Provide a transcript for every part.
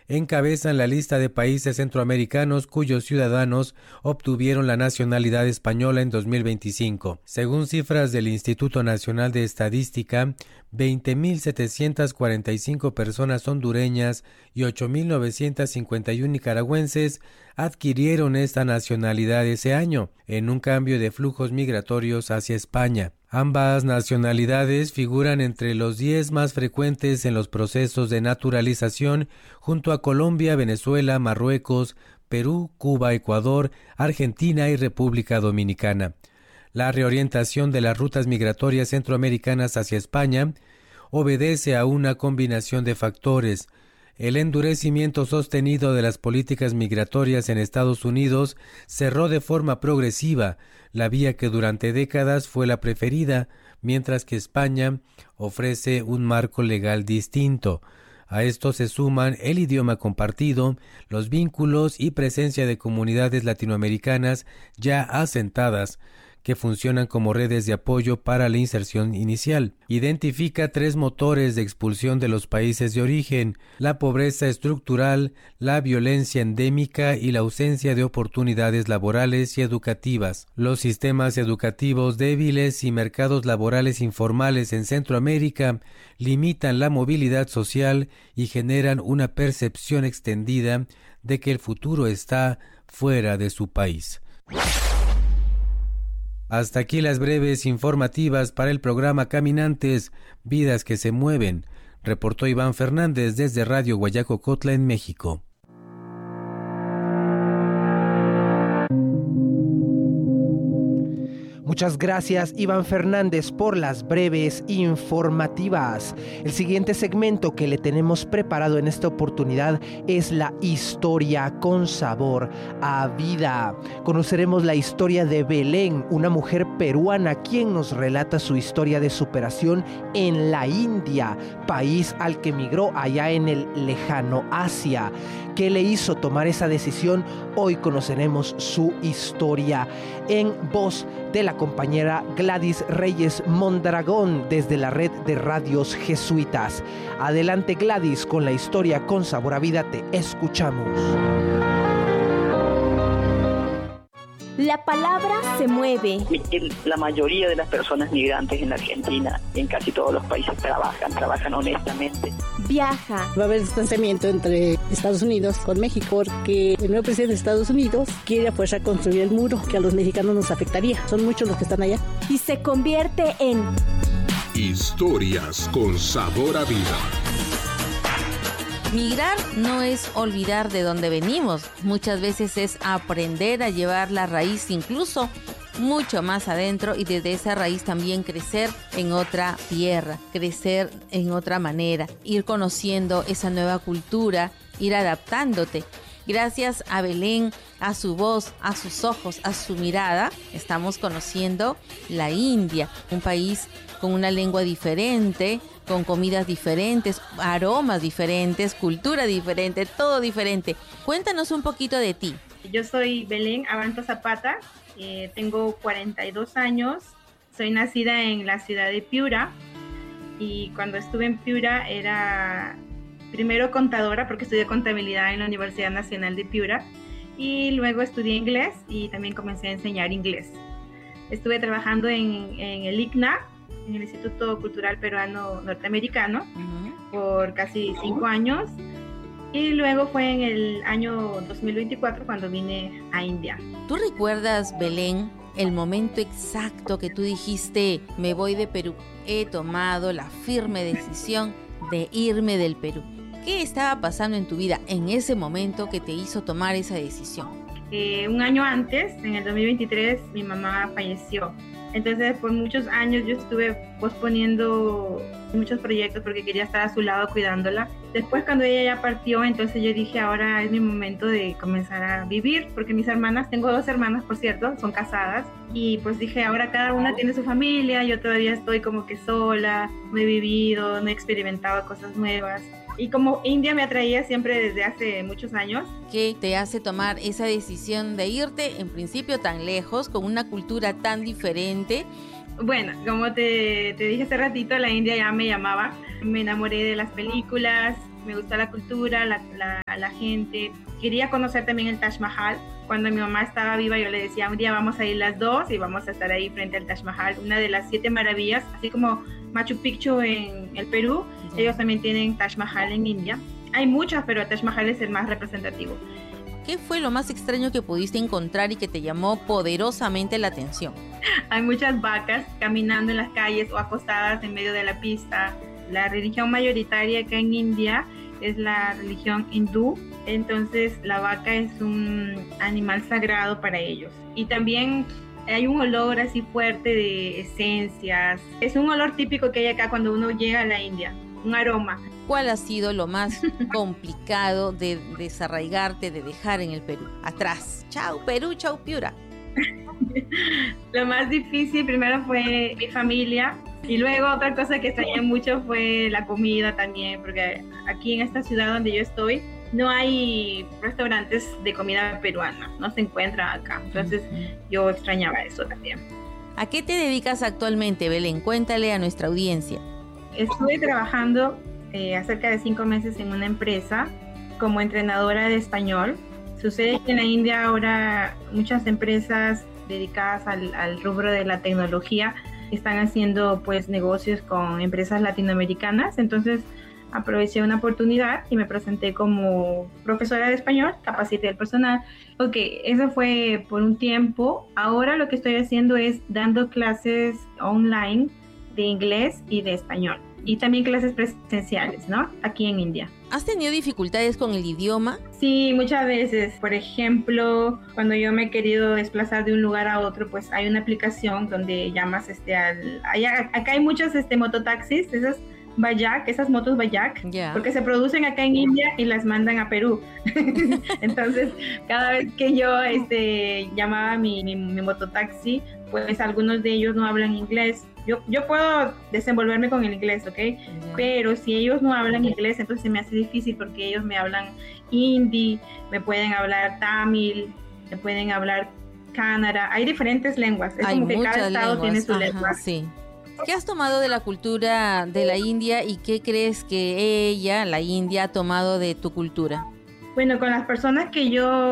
encabezan la lista de países centroamericanos cuyos ciudadanos obtuvieron la nacionalidad española en 2025. Según cifras del Instituto Nacional de Estadística, 20.745 personas hondureñas y 8.951 nicaragüenses adquirieron esta nacionalidad ese año, en un cambio de flujos migratorios hacia España. Ambas nacionalidades figuran entre los 10 más frecuentes en los procesos de naturalización, junto a Colombia, Venezuela, Marruecos, Perú, Cuba, Ecuador, Argentina y República Dominicana. La reorientación de las rutas migratorias centroamericanas hacia España obedece a una combinación de factores. El endurecimiento sostenido de las políticas migratorias en Estados Unidos cerró de forma progresiva la vía que durante décadas fue la preferida, mientras que España ofrece un marco legal distinto. A esto se suman el idioma compartido, los vínculos y presencia de comunidades latinoamericanas ya asentadas, que funcionan como redes de apoyo para la inserción inicial. Identifica 3 motores de expulsión de los países de origen: la pobreza estructural, la violencia endémica y la ausencia de oportunidades laborales y educativas. Los sistemas educativos débiles y mercados laborales informales en Centroamérica limitan la movilidad social y generan una percepción extendida de que el futuro está fuera de su país. Hasta aquí las breves informativas para el programa Caminantes, Vidas que se Mueven, reportó Iván Fernández desde Radio Guayacocotla en México. Muchas gracias, Iván Fernández, por las breves informativas. El siguiente segmento que le tenemos preparado en esta oportunidad es la historia con sabor a vida. Conoceremos la historia de Belén, una mujer peruana quien nos relata su historia de superación en la India, país al que migró allá en el lejano Asia. ¿Qué le hizo tomar esa decisión? Hoy conoceremos su historia en voz de la compañera Gladys Reyes Mondragón desde la red de radios jesuitas. Adelante, Gladys, con la historia con sabor a vida, te escuchamos. La palabra se mueve. La mayoría de las personas migrantes en Argentina y en casi todos los países trabajan honestamente. Viaja. Va a haber distanciamiento entre Estados Unidos con México porque el nuevo presidente de Estados Unidos quiere a fuerza construir el muro que a los mexicanos nos afectaría. Son muchos los que están allá. Y se convierte en Historias con sabor a vida. Migrar no es olvidar de dónde venimos, muchas veces es aprender a llevar la raíz incluso mucho más adentro y desde esa raíz también crecer en otra tierra, crecer en otra manera, ir conociendo esa nueva cultura, ir adaptándote. Gracias a Belén, a su voz, a sus ojos, a su mirada, estamos conociendo la India, un país con una lengua diferente, con comidas diferentes, aromas diferentes, cultura diferente, todo diferente. Cuéntanos un poquito de ti. Yo soy Belén Abanto Zapata, tengo 42 años, soy nacida en la ciudad de Piura y cuando estuve en Piura era primero contadora porque estudié contabilidad en la Universidad Nacional de Piura y luego estudié inglés y también comencé a enseñar inglés. Estuve trabajando en el ICNA, en el Instituto Cultural Peruano Norteamericano, por casi 5 años y luego fue en el año 2024 cuando vine a India. ¿Tú recuerdas, Belén, el momento exacto que tú dijiste, me voy de Perú? He tomado la firme decisión de irme del Perú. ¿Qué estaba pasando en tu vida en ese momento que te hizo tomar esa decisión? Un año antes, en el 2023, mi mamá falleció. Entonces, por muchos años yo estuve posponiendo muchos proyectos porque quería estar a su lado cuidándola. Después, cuando ella ya partió, entonces yo dije, ahora es mi momento de comenzar a vivir, porque mis hermanas, tengo 2 hermanas, por cierto, son casadas, y pues dije, ahora cada una tiene su familia, yo todavía estoy como que sola, no he vivido, no he experimentado cosas nuevas. Y como India me atraía siempre desde hace muchos años. ¿Qué te hace tomar esa decisión de irte en principio tan lejos, con una cultura tan diferente? Bueno, como te dije hace ratito, la India ya me llamaba. Me enamoré de las películas, Me gusta la cultura, la gente. Quería conocer también el Taj Mahal. Cuando mi mamá estaba viva, yo le decía, un día vamos a ir las dos y vamos a estar ahí frente al Taj Mahal, una de las 7 maravillas, así como Machu Picchu en el Perú, ellos también tienen Taj Mahal en India. Hay muchas, pero el Taj Mahal es el más representativo. ¿Qué fue lo más extraño que pudiste encontrar y que te llamó poderosamente la atención? Hay muchas vacas caminando en las calles o acostadas en medio de la pista. La religión mayoritaria acá en India es la religión hindú, entonces la vaca es un animal sagrado para ellos. Y también hay un olor así fuerte de esencias. Es un olor típico que hay acá cuando uno llega a la India, un aroma. ¿Cuál ha sido lo más complicado de desarraigarte, de dejar en el Perú? Atrás. Chau Perú, chau Piura. Lo más difícil primero fue mi familia y luego otra cosa que extrañé mucho fue la comida también, porque aquí en esta ciudad donde yo estoy no hay restaurantes de comida peruana, no se encuentra acá, entonces yo extrañaba eso también. ¿A qué te dedicas actualmente, Belén? Cuéntale a nuestra audiencia. Estuve trabajando cerca de 5 meses en una empresa como entrenadora de español. Sucede que en la India ahora muchas empresas dedicadas al rubro de la tecnología están haciendo pues negocios con empresas latinoamericanas, entonces aproveché una oportunidad y me presenté como profesora de español, capacité al personal. Ok, eso fue por un tiempo. Ahora lo que estoy haciendo es dando clases online de inglés y de español y también clases presenciales, ¿no? Aquí en India. ¿Has tenido dificultades con el idioma? Sí, muchas veces. Por ejemplo, cuando yo me he querido desplazar de un lugar a otro, pues hay una aplicación donde llamas acá hay muchos mototaxis, esas Bajaj, esas motos Bajaj, porque se producen acá en India y las mandan a Perú. Entonces, cada vez que yo llamaba mi mototaxi, pues algunos de ellos no hablan inglés. Yo puedo desenvolverme con el inglés, ¿ok? Pero si ellos no hablan inglés, entonces se me hace difícil porque ellos me hablan hindi, me pueden hablar tamil, me pueden hablar kannada. Hay diferentes lenguas. Es como que cada estado tiene su lengua. Sí. ¿Qué has tomado de la cultura de la India y qué crees que ella, la India, ha tomado de tu cultura? Bueno, con las personas que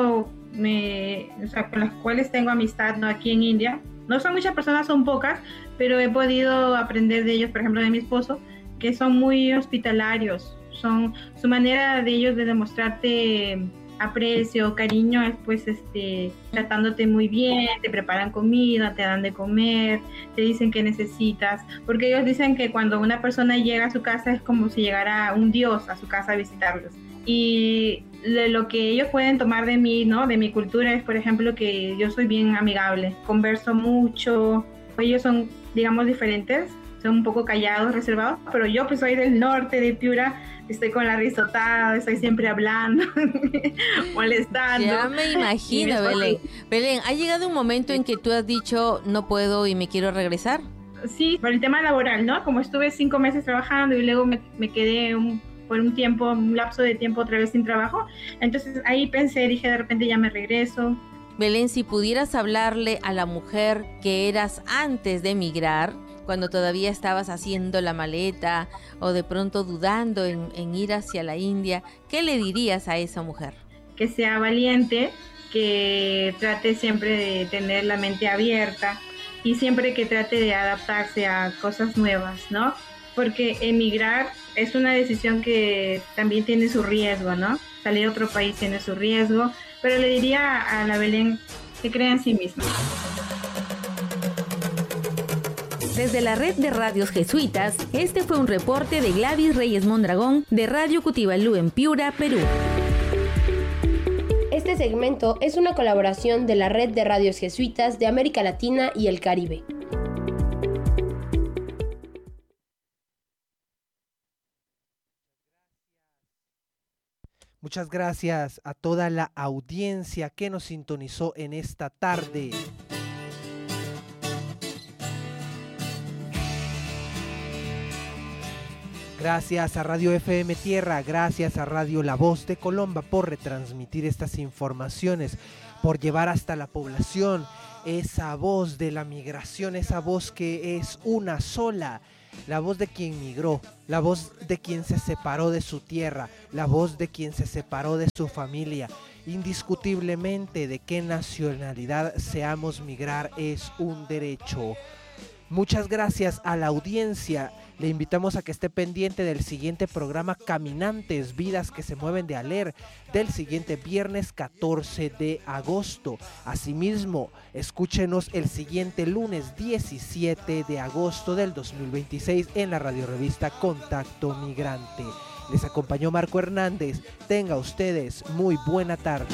con las cuales tengo amistad, ¿no? Aquí en India, no son muchas personas, son pocas, pero he podido aprender de ellos, por ejemplo, de mi esposo, que son muy hospitalarios. Su manera de ellos de demostrarte aprecio, cariño, es pues tratándote muy bien, te preparan comida, te dan de comer, te dicen qué necesitas, porque ellos dicen que cuando una persona llega a su casa es como si llegara un dios a su casa a visitarlos. Y lo que ellos pueden tomar de mí, ¿no? De mi cultura es, por ejemplo, que yo soy bien amigable, converso mucho. Ellos son, digamos, diferentes, son un poco callados, reservados, pero yo pues soy del norte, de Piura, estoy con la risotada, estoy siempre hablando, molestando. Ya me imagino, Belén. Belén, ¿ha llegado un momento en que tú has dicho, no puedo y me quiero regresar? Sí, por el tema laboral, ¿no? Como estuve 5 meses trabajando y luego me quedé por un lapso de tiempo otra vez sin trabajo, entonces ahí dije, de repente ya me regreso. Belén, si pudieras hablarle a la mujer que eras antes de emigrar, cuando todavía estabas haciendo la maleta o de pronto dudando en ir hacia la India, ¿qué le dirías a esa mujer? Que sea valiente, que trate siempre de tener la mente abierta y siempre que trate de adaptarse a cosas nuevas, ¿no? Porque emigrar es una decisión que también tiene su riesgo, ¿no? Salir a otro país tiene su riesgo, pero le diría a la Belén que crea en sí misma. Desde la red de radios jesuitas, este fue un reporte de Gladys Reyes Mondragón de Radio Cutibalú en Piura, Perú. Este segmento es una colaboración de la red de radios jesuitas de América Latina y el Caribe. Muchas gracias a toda la audiencia que nos sintonizó en esta tarde. Gracias a Radio FM Tierra, gracias a Radio La Voz de Colomba por retransmitir estas informaciones, por llevar hasta la población esa voz de la migración, esa voz que es una sola, la voz de quien migró, la voz de quien se separó de su tierra, la voz de quien se separó de su familia. Indiscutiblemente, de qué nacionalidad seamos, migrar es un derecho. Muchas gracias a la audiencia. Le invitamos a que esté pendiente del siguiente programa Caminantes, Vidas que se mueven de Aler, del siguiente viernes 14 de agosto. Asimismo, escúchenos el siguiente lunes 17 de agosto del 2026 en la radiorevista Contacto Migrante. Les acompañó Marco Hernández. Tenga ustedes muy buena tarde.